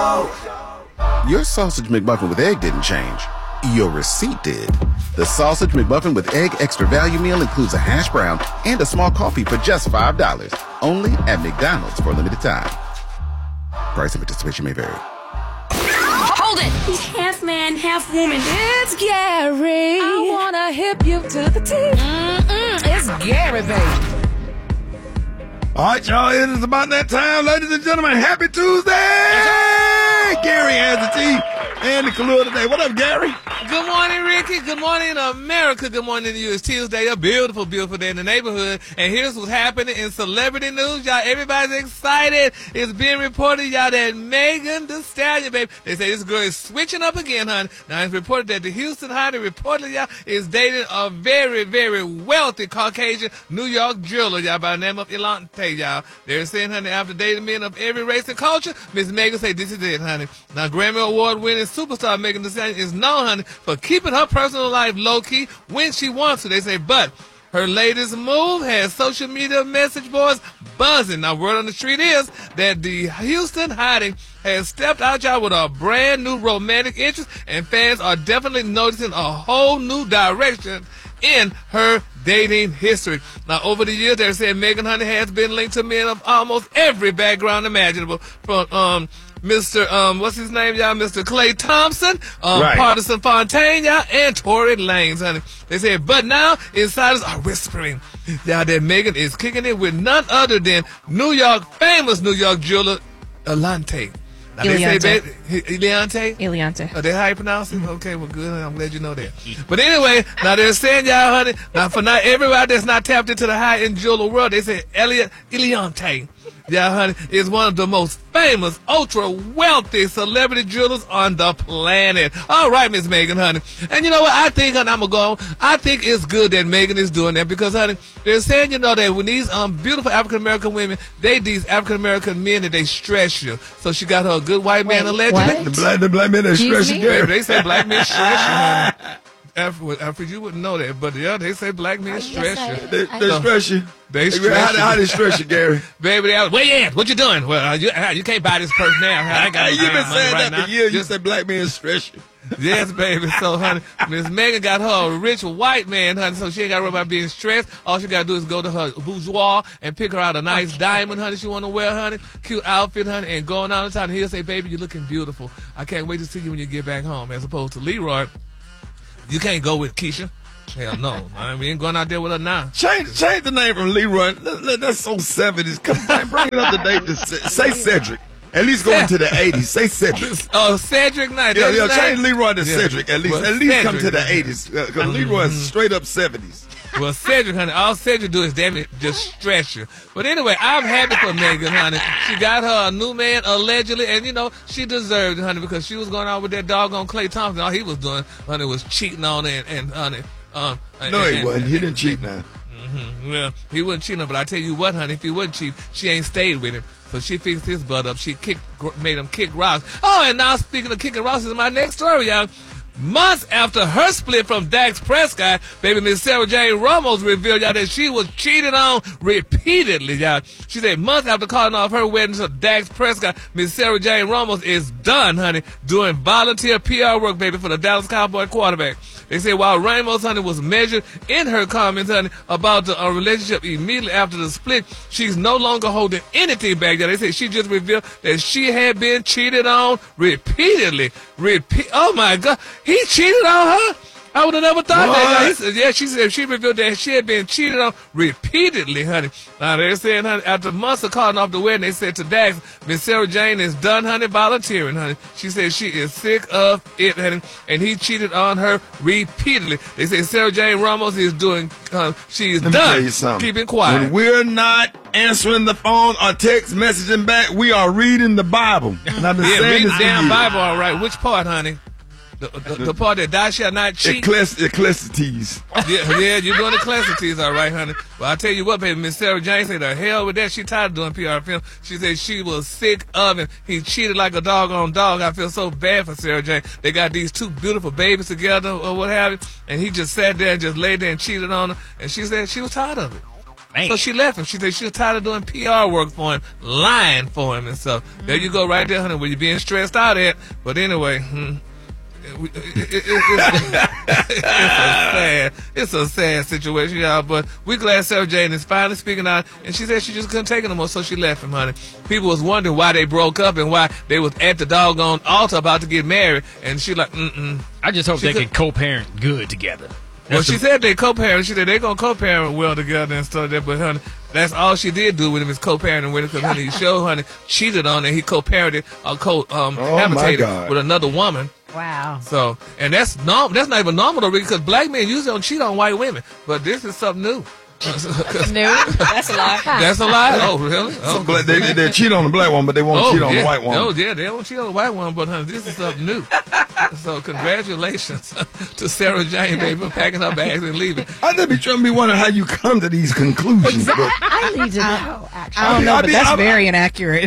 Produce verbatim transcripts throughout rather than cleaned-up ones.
Your sausage McMuffin with egg didn't change. Your receipt did. The Sausage McMuffin with Egg Extra Value Meal includes a hash brown and a small coffee for just five dollars. Only at McDonald's for a limited time. Price and participation may vary. Hold it! He's half man, half woman. It's Gary. I wanna hip you to the T. Mm-mm, it's Gary, baby. All right, y'all, it is about that time. Ladies and gentlemen, happy Tuesday! Gary has the tea and the Kahlua today. What up, Gary? Good morning, Ricky. Good morning, America. Good morning to you. It's Tuesday, a beautiful, beautiful day in the neighborhood. And here's what's happening in celebrity news, y'all. Everybody's excited. It's being reported, y'all, that Megan Thee Stallion, baby, they say this girl is switching up again, honey. Now, it's reported that the Houston Hottie reportedly, y'all, is dating a very, very wealthy Caucasian New York jeweler, y'all, by the name of Elante, y'all. They're saying, honey, after dating men of every race and culture, Miss Megan say this is it, honey. Now, Grammy Award-winning superstar Megan Thee Stallion is known, honey, for keeping her personal life low-key when she wants to. They say, but her latest move has social media message boards buzzing. Now, word on the street is that the Houston Hottie has stepped out, y'all, with a brand new romantic interest, and fans are definitely noticing a whole new direction in her dating history. Now, over the years, they're saying Megan Honey has been linked to men of almost every background imaginable, from um Mister Um, what's his name, y'all? Mister Clay Thompson, um, right. Partisan Fontaine, y'all, and Tory Lanez, honey. They said, but now insiders are whispering, y'all, that Megan is kicking it with none other than New York, famous New York jeweler, Elante. Now they say, baby, Eliante? Eliante. Oh, that's how you pronounce it? Okay, well, good. I'm glad you know that. But anyway, now they're saying, y'all, honey, now for not everybody that's not tapped into the high-end jeweler world, they say Elliot Eliante, y'all, honey, is one of the most famous, ultra-wealthy celebrity jewelers on the planet. All right, Miss Megan, honey. And you know what? I think, honey, I'm going to go on. I think it's good that Megan is doing that because, honey, they're saying, you know, that when these um beautiful African-American women, they these African-American men that they stress you. So she got her a good white man, allegedly. The black, the black men that stress you, Gary. They say black men stress you, honey. Alfred, Alfred, you wouldn't know that, but yeah, they say black men stress yes, you. They, they stress you. They stress how, you. how they stress you, Gary? Baby, they out, where you at? What you doing? Well, uh, you, uh, you can't buy this purse now. I got You've been money saying right that now. for years. You Just, said black men stress you. yes, baby. So, honey, Miss Megan got her a rich white man, honey, so she ain't got to worry about being stressed. All she got to do is go to her bourgeois and pick her out a nice diamond, honey, she want to wear, honey, cute outfit, honey, and going on the time. And he'll say, baby, you're looking beautiful. I can't wait to see you when you get back home. As opposed to Leroy, you can't go with Keisha. Hell no. I mean, we ain't going out there with her now. Change change the name from Leroy. That's so seventies. Come on, bring it up to date. To say Cedric. At least go into the eighties. Say Cedric. Oh, Cedric Knight. Yeah, yeah, change Leroy to yeah. Cedric. At least, well, at least Cedric. come to the eighties. Because uh, Leroy is straight up seventies. Well, Cedric, honey, all Cedric do is damn it, just stress you. But anyway, I'm happy for Megan, honey. She got her a new man, allegedly, and, you know, she deserved it, honey, because she was going out with that doggone Clay Thompson. All he was doing, honey, was cheating on her, and, and honey. Um, no, and, he and, wasn't. And, he didn't cheat now. Mm-hmm. Well, he wasn't cheating, but I tell you what, honey, if he wasn't cheating, she ain't stayed with him. So she fixed his butt up. She kicked, made him kick rocks. Oh, and now speaking of kicking rocks is my next story, y'all. Months after her split from Dax Prescott, baby Miss Sarah Jane Ramos revealed, y'all, that she was cheated on repeatedly, y'all. She said months after calling off her wedding to Dax Prescott, Miss Sarah Jane Ramos is done, honey, doing volunteer P R work, baby, for the Dallas Cowboy quarterback. They say while Ramos, honey, was measured in her comments, honey, about the uh, relationship immediately after the split, she's no longer holding anything back. They say she just revealed that she had been cheated on repeatedly. Repeat. Oh my God, he cheated on her. I would have never thought what? that. He said, yeah, she said she revealed that she had been cheated on repeatedly, honey. Now they're saying, honey, after months of calling off the wedding, they said to Dax, Miss Sarah Jane is done, honey, volunteering, honey. She said she is sick of it, honey, and he cheated on her repeatedly. They say Sarah Jane Ramos is doing, uh, she is Let me done tell you something. keeping quiet. When we're not answering the phone or text messaging back, we are reading the Bible. And I've been yeah, saying read this the to damn you. Bible, all right. Which part, honey? The, the, the part that thou shalt not cheat. Ecclesi- Ecclesiastes. Yeah, yeah, you're doing the Ecclesiastes, all right, honey. But I tell you what, baby, Miss Sarah Jane said, the hell with that. She tired of doing P R film. She said she was sick of him. He cheated like a doggone dog. I feel so bad for Sarah Jane. They got these two beautiful babies together or what have you, and he just sat there and just laid there and cheated on her. And she said she was tired of it. Man. So she left him. She said she was tired of doing P R work for him, lying for him and stuff. Mm. There you go right there, honey, where you're being stressed out at. But anyway, hmm, it, it, it, it, it's, it's a sad, it's a sad situation, y'all. But we're glad Sarah Jane is finally speaking out, and she said she just couldn't take it no more, so she left him, honey. People was wondering why they broke up and why they was at the doggone altar about to get married, and she like, mm-mm. I just hope She they could- can co-parent good together. Well, That's she the- said they co-parent. She said they gonna co-parent well together and stuff like that. But honey, that's all she did do with him is co-parenting with him. Because honey, he showed honey cheated on her. He co-parented or co um Oh, my habitated God. with another woman. Wow. So, and that's norm. That's not even normal though, because black men usually don't cheat on white women. But this is something new. No, that's a lie. That's a lie. Oh, really? Oh, Some black, they, they cheat on the black one, but they won't oh, cheat on yeah. the white one. Oh, yeah, they won't cheat on the white one, but honey, this is something new. So, congratulations to Sarah Jane, baby, for packing her bags and leaving. I just be trying to be wondering how you come to these conclusions. But I need to know, actually. I don't know, I but mean, that's I- very inaccurate.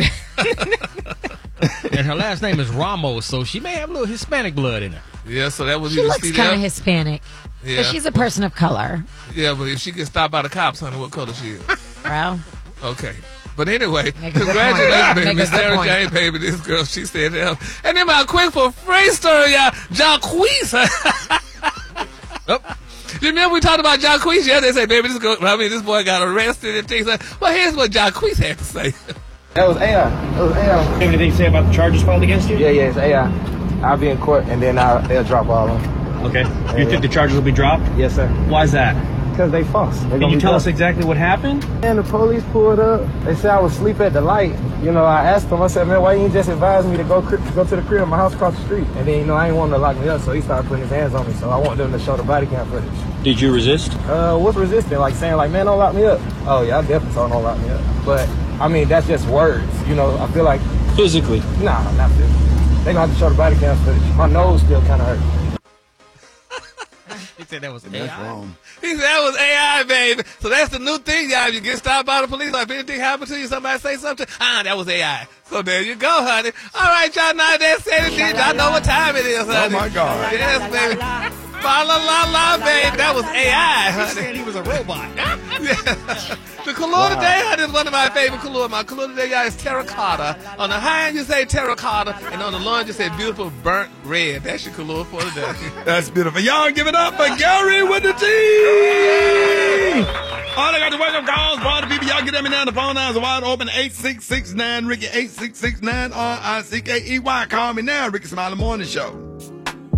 And her last name is Ramos, so she may have a little Hispanic blood in her. Yeah, so that was She you looks see kind of that? Hispanic. Yeah. But she's a person of color. Yeah, but if she gets stopped by the cops, honey, what color she is? Well, Okay. But anyway, Make a good congratulations, point. baby. Make a Miss good Sarah point. Jane, baby. This girl, she said that. And then my quick for free story, y'all. Jacquees. Oh, You remember we talked about Jacquees? Yeah, they say, baby, this girl, I mean, this boy got arrested and things like that. Well, here's what Jacquees had to say. That was A I. That was A I. You have anything to say about the charges filed against you? Yeah, yeah, it's A I. I'll be in court and then I'll, they'll drop all of them. Okay. You think the charges will be dropped? Yes, sir. Why is that? Because they false. They Can gonna you be tell us dropped. exactly what happened? And the police pulled up. They said I was asleep at the light. You know, I asked him, I said, man, why you ain't just advise me to go cri- go to the crib, my house across the street? And then, you know, I ain't want him to lock me up, so he started putting his hands on me. So I want them to show the body cam footage. Did you resist? Uh, what's resisting? Like saying, like, man, don't lock me up. Oh, yeah, I definitely told him don't lock me up. But, I mean, that's just words. You know, I feel like, Physically. nah, not physically. They gonna have to show the body cam footage. My nose still kind of hurt. he said that was that's wrong. He said that was A I, baby. So that's the new thing, y'all. If you get stopped by the police, like if anything happened to you, somebody say something, ah, that was A I. So there you go, honey. All right, y'all, now that said it, y'all know what time it is, honey. Oh, my God. Yes, baby. Fa la la la, baby. That was A I, He honey. said he was a robot. The color today, honey, is one of my favorite color. My color today, y'all, is terracotta. On the high end, you say terracotta, and on the low end, you say beautiful burnt red. That's your color for today. That's beautiful. Y'all give it up for Gary with the T. All I got to welcome calls, for all the people. Y'all get them down. The phone lines are wide open. eight six six nine Ricky, eight six six nine R I C K E Y. Call me now, Ricky Smiley Morning Show.